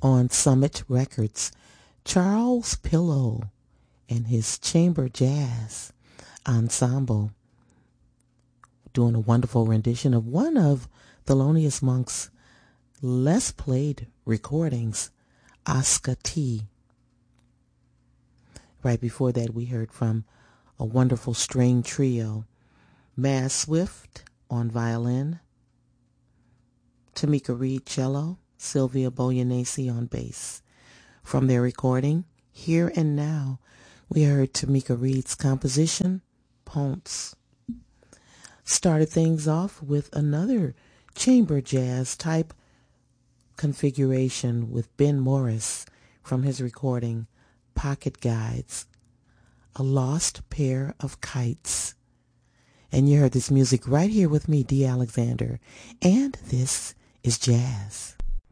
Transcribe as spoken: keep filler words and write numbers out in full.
on Summit Records, Charles Pillow and his Chamber Jazz Ensemble doing a wonderful rendition of one of Thelonious Monk's less played recordings, Oscar T. Right before that, we heard from a wonderful string trio, Maz Swift on violin, Tamika Reed cello, Sylvia Boyanese on bass. From their recording, Here and Now, we heard Tamika Reed's composition, Ponce. Started things off with another chamber jazz type configuration with Ben Morris from his recording, Pocket Guides, A Lost Pair of Kites. And you heard this music right here with me, Dee Alexander, and this is jazz.